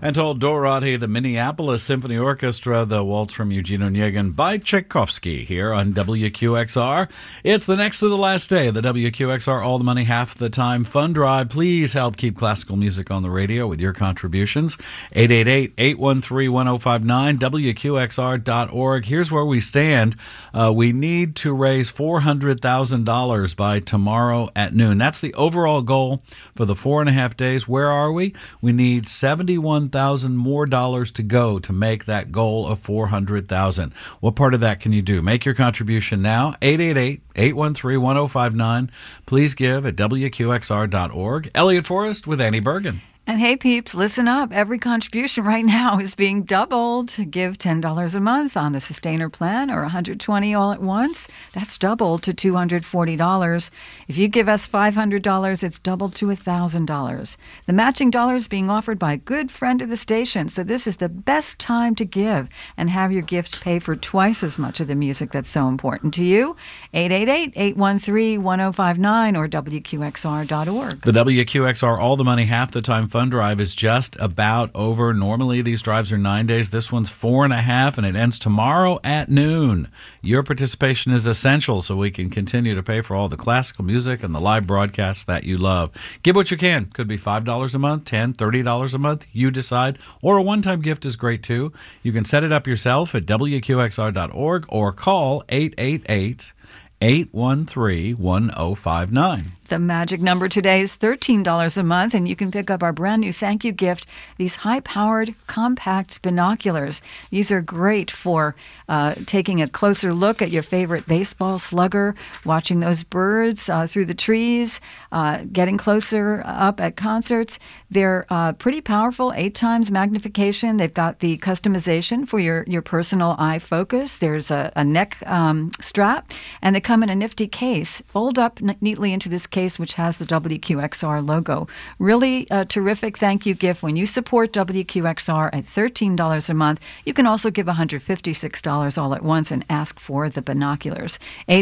And told Dorothy, the Minneapolis Symphony Orchestra, the Waltz from Eugene Onegin by Tchaikovsky here on WQXR. It's the next to the last day of the WQXR All the Money Half the Time Fund Drive. Please help keep classical music on the radio with your contributions. 888-813-1059, WQXR.org. Here's where we stand. We need to raise $400,000 by tomorrow at noon. That's the overall goal for the 4.5 days. Where are we? We need $71,000 more dollars to go to make that goal of $400,000. What part of that can you do? Make your contribution now. 888-813-1059. Please give at WQXR.org. Elliot Forrest with Annie Bergen. And hey, peeps, listen up. Every contribution right now is being doubled. Give $10 a month on the Sustainer plan or $120 all at once. That's doubled to $240. If you give us $500, it's doubled to $1,000. The matching dollar is being offered by a good friend of the station, so this is the best time to give and have your gift pay for twice as much of the music that's so important to you. 888-813-1059 or WQXR.org. The WQXR All the Money Half the Time Fund Drive is just about over. Normally, these drives are 9 days. This one's 4.5, and it ends tomorrow at noon. Your participation is essential so we can continue to pay for all the classical music and the live broadcasts that you love. Give what you can. Could be $5 a month, $10, $30 a month. You decide. Or a one-time gift is great, too. You can set it up yourself at WQXR.org or call 888-813-1059. The magic number today is $13 a month, and you can pick up our brand new thank you gift, these high-powered compact binoculars. These are great for taking a closer look at your favorite baseball slugger, watching those birds through the trees, getting closer up at concerts. They're pretty powerful, 8 times magnification. They've got the customization for your personal eye focus. There's a neck strap, and they come in a nifty case. Fold up neatly into this case, which has the WQXR logo. Really a terrific thank you gift when you support WQXR at $13 a month. You can also give $156 all at once and ask for the binoculars.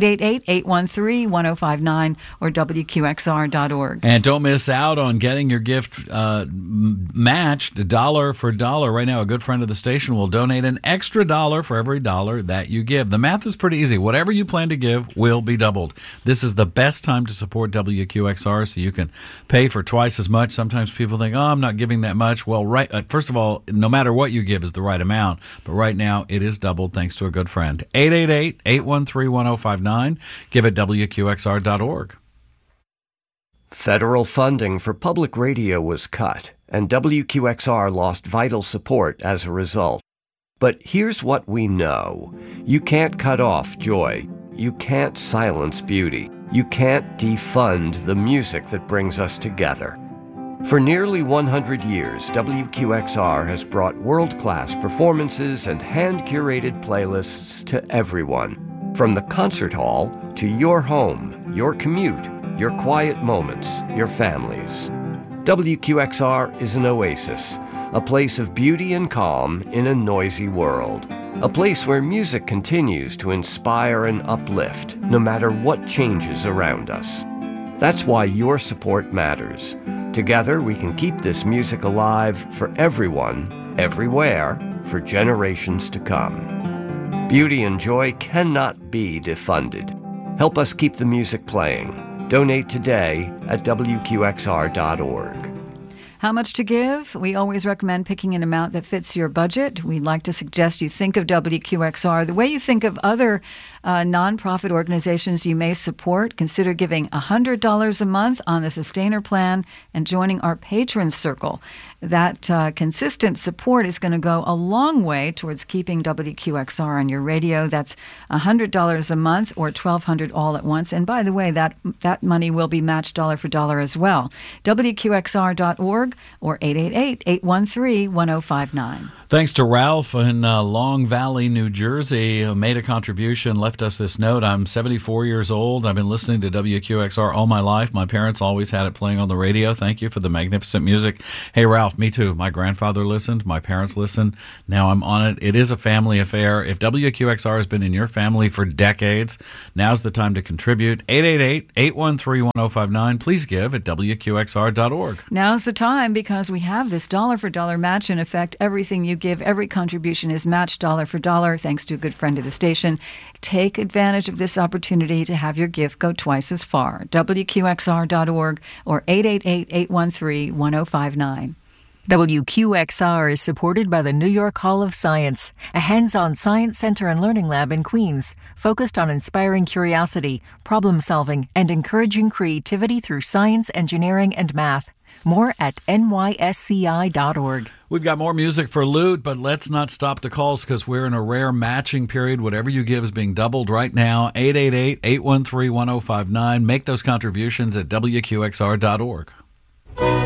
888-813-1059 or WQXR.org. And don't miss out on getting your gift matched dollar for dollar. Right now, a good friend of the station will donate an extra dollar for every dollar that you give. The math is pretty easy. Whatever you plan to give will be doubled. This is the best time to support WQXR so you can pay for twice as much. Sometimes people think, I'm not giving that much. Well, first of all, no matter what you give is the right amount. But right now, it is doubled thanks to a good friend. 888-813-1059. Give at WQXR.org. Federal funding for public radio was cut, and WQXR lost vital support as a result. But here's what we know. You can't cut off joy. You can't silence beauty. You can't defund the music that brings us together. For nearly 100 years, WQXR has brought world-class performances and hand-curated playlists to everyone, from the concert hall to your home, your commute, your quiet moments, your families. WQXR is an oasis, a place of beauty and calm in a noisy world. A place where music continues to inspire and uplift, no matter what changes around us. That's why your support matters. Together, we can keep this music alive for everyone, everywhere, for generations to come. Beauty and joy cannot be defunded. Help us keep the music playing. Donate today at WQXR.org. How much to give? We always recommend picking an amount that fits your budget. We'd like to suggest you think of WQXR the way you think of other nonprofit organizations you may support. Consider giving $100 a month on the Sustainer plan and joining our Patrons Circle. That consistent support is going to go a long way towards keeping WQXR on your radio. That's $100 a month or $1,200 all at once. And by the way, that money will be matched dollar for dollar as well. WQXR.org or 888-813-1059. Thanks to Ralph in Long Valley, New Jersey, who made a contribution, left us this note. I'm 74 years old. I've been listening to WQXR all my life. My parents always had it playing on the radio. Thank you for the magnificent music. Hey, Ralph, me too. My grandfather listened. My parents listened. Now I'm on it. It is a family affair. If WQXR has been in your family for decades, now's the time to contribute. 888-813-1059. Please give at WQXR.org. Now's the time because we have this dollar-for-dollar match in effect. Everything you give, every contribution is matched dollar for dollar, thanks to a good friend of the station. Take advantage of this opportunity to have your gift go twice as far. WQXR.org or 888-813-1059. WQXR is supported by the New York Hall of Science, a hands-on science center and learning lab in Queens, focused on inspiring curiosity, problem-solving, and encouraging creativity through science, engineering, and math. More at nysci.org. We've got more music for Loot, but let's not stop the calls because we're in a rare matching period. Whatever you give is being doubled right now. 888-813-1059. Make those contributions at WQXR.org.